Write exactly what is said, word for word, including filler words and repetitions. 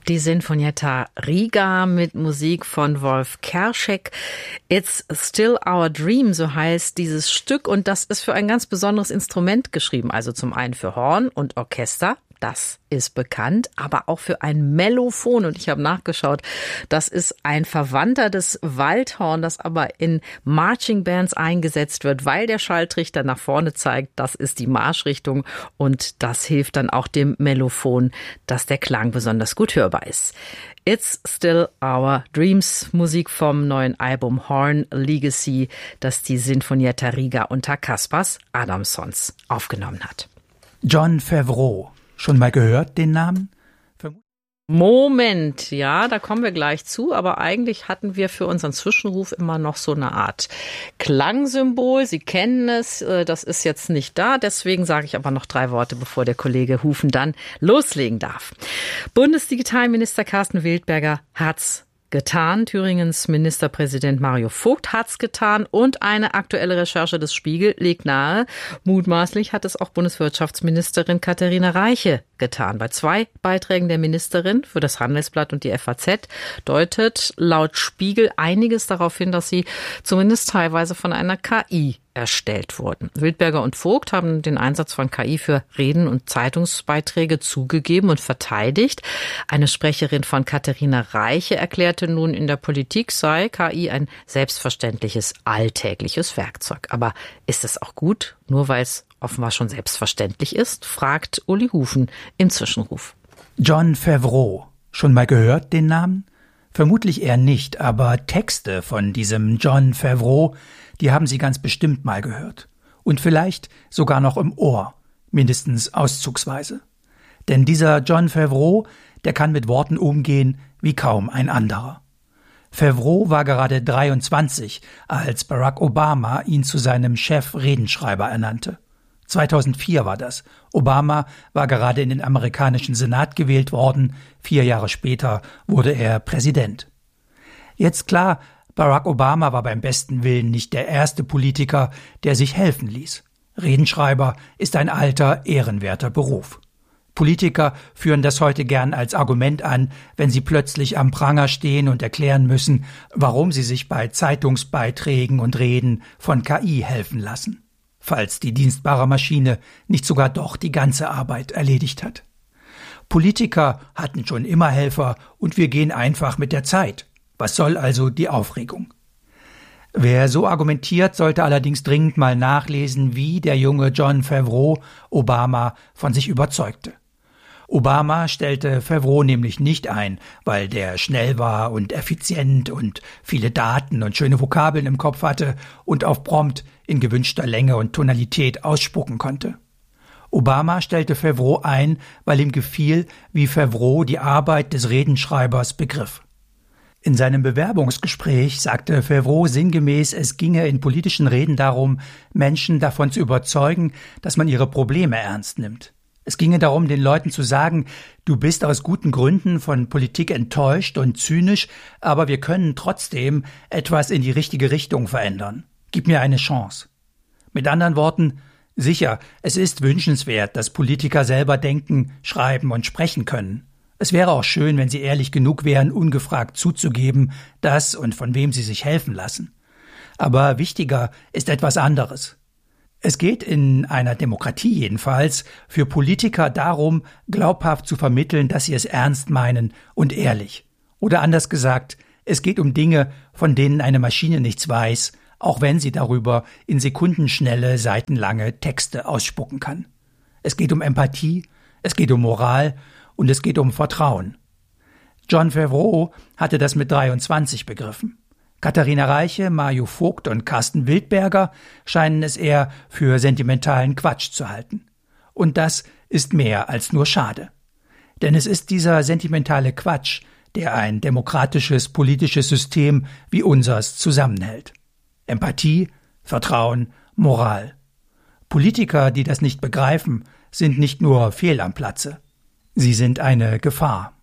Die Sinfonietta Riga mit Musik von Wolf Kerschek. It's Still Our Dream, so heißt dieses Stück. Und das ist für ein ganz besonderes Instrument geschrieben. Also zum einen für Horn und Orchester. Das ist bekannt, aber auch für ein Mellophon. Und ich habe nachgeschaut, das ist ein Verwandter des Waldhorn, das aber in Marching Bands eingesetzt wird, weil der Schalltrichter nach vorne zeigt, das ist die Marschrichtung. Und das hilft dann auch dem Mellophon, dass der Klang besonders gut hörbar ist. It's Still Our Dreams, Musik vom neuen Album Horn Legacy, das die Sinfonietta Riga unter Kaspars Adamsons aufgenommen hat. Jon Favreau. Schon mal gehört, den Namen? Moment, ja, da kommen wir gleich zu, aber eigentlich hatten wir für unseren Zwischenruf immer noch so eine Art Klangsymbol. Sie kennen es, das ist jetzt nicht da, deswegen sage ich aber noch drei Worte, bevor der Kollege Hufen dann loslegen darf. Bundesdigitalminister Carsten Wildberger hat's getan. Thüringens Ministerpräsident Mario Vogt hat's getan und eine aktuelle Recherche des Spiegel legt nahe, mutmaßlich hat es auch Bundeswirtschaftsministerin Katharina Reiche getan. Bei zwei Beiträgen der Ministerin für das Handelsblatt und die F A Z deutet laut Spiegel einiges darauf hin, dass sie zumindest teilweise von einer K I erstellt wurden. Wildberger und Vogt haben den Einsatz von K I für Reden und Zeitungsbeiträge zugegeben und verteidigt. Eine Sprecherin von Katharina Reiche erklärte nun, in der Politik sei K I ein selbstverständliches, alltägliches Werkzeug. Aber ist es auch gut, nur weil es offenbar schon selbstverständlich ist, fragt Uli Hufen im Zwischenruf. Jon Favreau. Schon mal gehört, den Namen? Vermutlich eher nicht, aber Texte von diesem Jon Favreau, die haben Sie ganz bestimmt mal gehört. Und vielleicht sogar noch im Ohr, mindestens auszugsweise. Denn dieser Jon Favreau, der kann mit Worten umgehen wie kaum ein anderer. Favreau war gerade dreiundzwanzig, als Barack Obama ihn zu seinem Chef-Redenschreiber ernannte. zweitausendvier war das. Obama war gerade in den amerikanischen Senat gewählt worden. Vier Jahre später wurde er Präsident. Jetzt klar, Barack Obama war beim besten Willen nicht der erste Politiker, der sich helfen ließ. Redenschreiber ist ein alter, ehrenwerter Beruf. Politiker führen das heute gern als Argument an, wenn sie plötzlich am Pranger stehen und erklären müssen, warum sie sich bei Zeitungsbeiträgen und Reden von K I helfen lassen, falls die dienstbare Maschine nicht sogar doch die ganze Arbeit erledigt hat. Politiker hatten schon immer Helfer und wir gehen einfach mit der Zeit. Was soll also die Aufregung? Wer so argumentiert, sollte allerdings dringend mal nachlesen, wie der junge Jon Favreau Obama von sich überzeugte. Obama stellte Favreau nämlich nicht ein, weil der schnell war und effizient und viele Daten und schöne Vokabeln im Kopf hatte und auf prompt in gewünschter Länge und Tonalität ausspucken konnte. Obama stellte Favreau ein, weil ihm gefiel, wie Favreau die Arbeit des Redenschreibers begriff. In seinem Bewerbungsgespräch sagte Favreau sinngemäß, es ginge in politischen Reden darum, Menschen davon zu überzeugen, dass man ihre Probleme ernst nimmt. Es ginge darum, den Leuten zu sagen, du bist aus guten Gründen von Politik enttäuscht und zynisch, aber wir können trotzdem etwas in die richtige Richtung verändern. Gib mir eine Chance. Mit anderen Worten, sicher, es ist wünschenswert, dass Politiker selber denken, schreiben und sprechen können. Es wäre auch schön, wenn sie ehrlich genug wären, ungefragt zuzugeben, dass und von wem sie sich helfen lassen. Aber wichtiger ist etwas anderes. Es geht in einer Demokratie jedenfalls für Politiker darum, glaubhaft zu vermitteln, dass sie es ernst meinen und ehrlich. Oder anders gesagt, es geht um Dinge, von denen eine Maschine nichts weiß, auch wenn sie darüber in sekundenschnelle, seitenlange Texte ausspucken kann. Es geht um Empathie, es geht um Moral und es geht um Vertrauen. Jon Favreau hatte das mit dreiundzwanzig begriffen. Katharina Reiche, Mario Vogt und Carsten Wildberger scheinen es eher für sentimentalen Quatsch zu halten. Und das ist mehr als nur schade. Denn es ist dieser sentimentale Quatsch, der ein demokratisches politisches System wie unseres zusammenhält. Empathie, Vertrauen, Moral. Politiker, die das nicht begreifen, sind nicht nur fehl am Platze. Sie sind eine Gefahr.